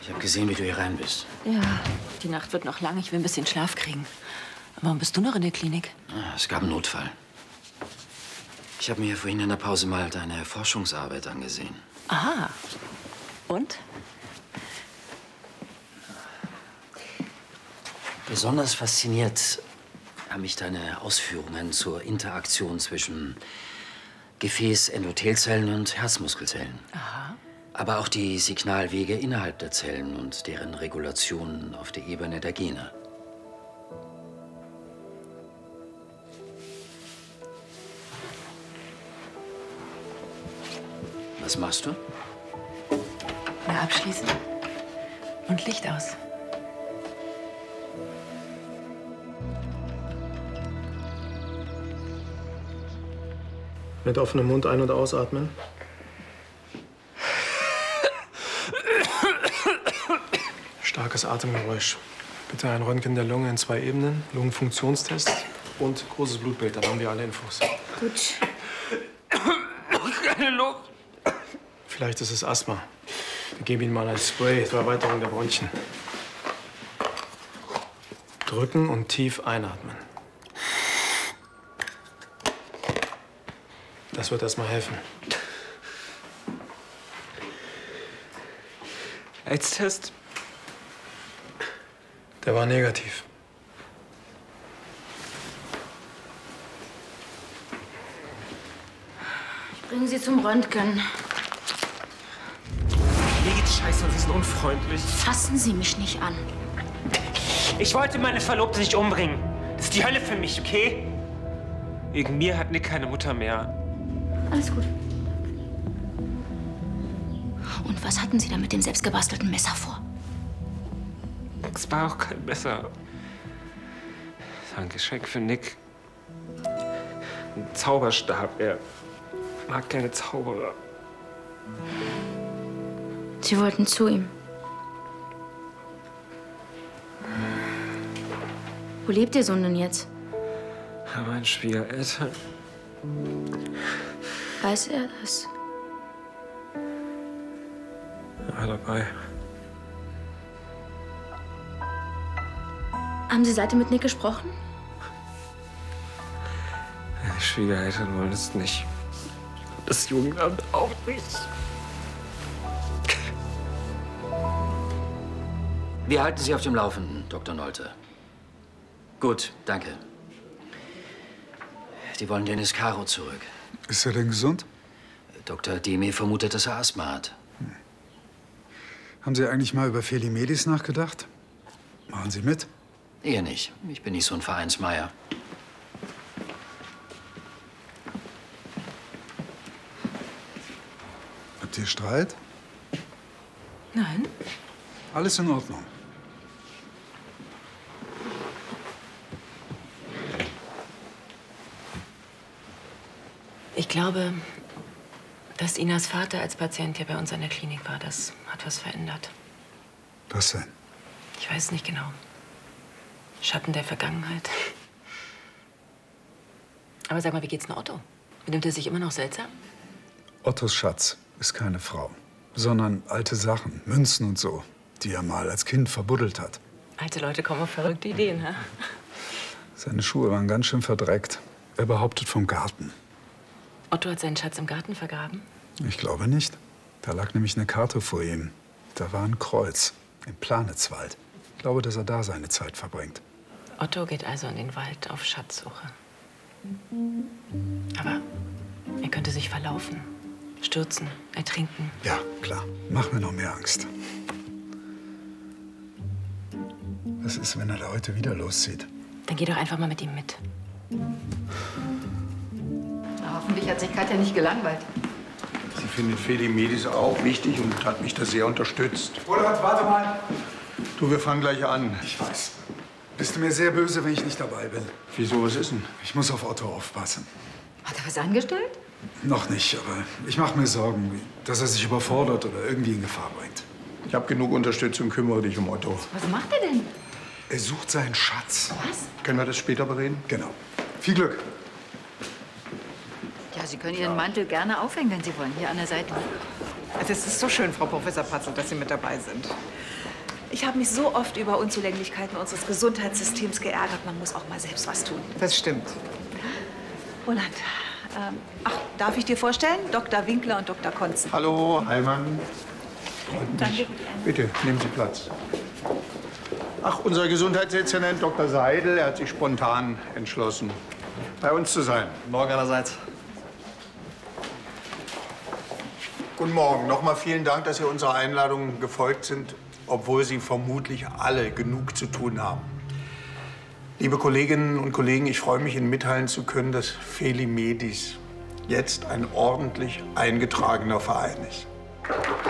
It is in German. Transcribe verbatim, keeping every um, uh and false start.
Ich habe gesehen, wie du hier rein bist. Ja, die Nacht wird noch lang. Ich will ein bisschen Schlaf kriegen. Warum bist du noch in der Klinik? Ah, es gab einen Notfall. Ich habe mir vorhin in der Pause mal deine Forschungsarbeit angesehen. Aha. Und? Besonders fasziniert haben mich deine Ausführungen zur Interaktion zwischen Gefäß-Endothelzellen und Herzmuskelzellen. Aha. Aber auch die Signalwege innerhalb der Zellen und deren Regulation auf der Ebene der Gene. Was machst du? Na, abschließen. Und Licht aus. Mit offenem Mund ein- und ausatmen. Starkes Atemgeräusch. Bitte ein Röntgen der Lunge in zwei Ebenen, Lungenfunktionstest und großes Blutbild. Dann haben wir alle Infos. Gut. Keine Luft. Vielleicht ist es Asthma. Wir geben Ihnen mal ein Spray zur Erweiterung der Bronchien. Drücken und tief einatmen. Das wird erst mal helfen. AIDS-Test? Der war negativ. Ich bringe Sie zum Röntgen. Mir geht's scheiße und Sie sind unfreundlich. Fassen Sie mich nicht an. Ich wollte meine Verlobte nicht umbringen. Das ist die Hölle für mich, okay? Wegen mir hat Nick keine Mutter mehr. Alles gut. Und was hatten Sie da mit dem selbstgebastelten Messer vor? Es war auch kein Messer. Das war ein Geschenk für Nick. Ein Zauberstab. Er mag keine Zauberer. Sie wollten zu ihm. Wo lebt Ihr Sohn denn jetzt? Bei meinen Schwiegereltern. Weiß er das? Er war dabei. Haben Sie seitdem mit Nick gesprochen? Die Schwiegereltern wollen es nicht. Das Jugendamt auch nicht. Wir halten Sie auf dem Laufenden, Doktor Nolte. Gut, danke. Die wollen Dennis Caro zurück. Ist er denn gesund? Doktor Demi vermutet, dass er Asthma hat. Hm. Haben Sie eigentlich mal über Felimedis nachgedacht? Machen Sie mit? Eher nicht. Ich bin nicht so ein Vereinsmeier. Habt ihr Streit? Nein. Alles in Ordnung. Ich glaube, dass Inas Vater als Patient hier bei uns an der Klinik war. Das hat was verändert. Was denn? Ich weiß nicht genau. Schatten der Vergangenheit. Aber sag mal, wie geht's denn Otto? Benimmt er sich immer noch seltsam? Ottos Schatz ist keine Frau, sondern alte Sachen, Münzen und so, die er mal als Kind verbuddelt hat. Alte Leute kommen auf verrückte Ideen, hä? Seine Schuhe waren ganz schön verdreckt. Er behauptet vom Garten. Otto hat seinen Schatz im Garten vergraben? Ich glaube nicht. Da lag nämlich eine Karte vor ihm. Da war ein Kreuz im Planetswald. Ich glaube, dass er da seine Zeit verbringt. Otto geht also in den Wald auf Schatzsuche. Aber er könnte sich verlaufen, stürzen, ertrinken. Ja, klar. Mach mir noch mehr Angst. Was ist, wenn er da heute wieder loszieht? Dann geh doch einfach mal mit ihm mit. Hoffentlich hat sich Katja nicht gelangweilt. Sie findet Felimedis auch wichtig und hat mich da sehr unterstützt. Roland, warte mal. Du, wir fangen gleich an. Ich weiß. Bist du mir sehr böse, wenn ich nicht dabei bin? Wieso, was ist denn? Ich muss auf Otto aufpassen. Hat er was angestellt? Noch nicht, aber ich mache mir Sorgen, dass er sich überfordert oder irgendwie in Gefahr bringt. Ich habe genug Unterstützung, kümmere dich um Otto. Was macht er denn? Er sucht seinen Schatz. Was? Können wir das später bereden? Genau. Viel Glück. Ja, Sie können Ihren Mantel gerne aufhängen, wenn Sie wollen. Hier an der Seite. Also es ist so schön, Frau Professor Patzel, dass Sie mit dabei sind. Ich habe mich so oft über Unzulänglichkeiten unseres Gesundheitssystems geärgert. Man muss auch mal selbst was tun. Das stimmt. Roland, ähm, ach, darf ich dir vorstellen? Doktor Winkler und Doktor Konzen. Hallo, Heilmann. Danke. Bitte, nehmen Sie Platz. Ach, unser Gesundheitsdezernent Doktor Seidel, er hat sich spontan entschlossen, bei uns zu sein. Morgen allerseits. Guten Morgen. Nochmal vielen Dank, dass Sie unserer Einladung gefolgt sind, obwohl Sie vermutlich alle genug zu tun haben. Liebe Kolleginnen und Kollegen, ich freue mich, Ihnen mitteilen zu können, dass Feli Medis jetzt ein ordentlich eingetragener Verein ist.